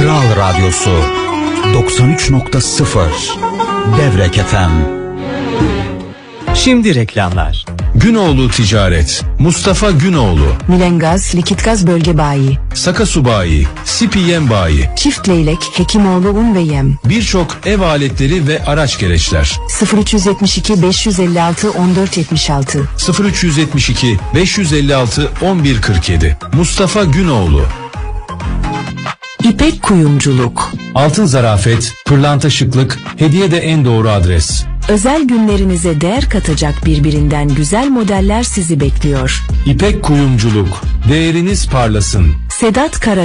Kral Radyosu 93.0 Devrek FM. Şimdi reklamlar. Günoğlu Ticaret, Mustafa Günoğlu, Milengaz Likitgaz Bölge Bayi, Sakasu Bayi, Sipiyem Bayi, Çift Leylek Hekimoğlu Un ve Yem, birçok ev aletleri ve araç gereçler. 0372 556 1476, 0372 556 1147. Mustafa Günoğlu. İpek Kuyumculuk. Altın zarafet, pırlanta şıklık, hediye de en doğru adres. Özel günlerinize değer katacak birbirinden güzel modeller sizi bekliyor. İpek Kuyumculuk, değeriniz parlasın. Sedat Kara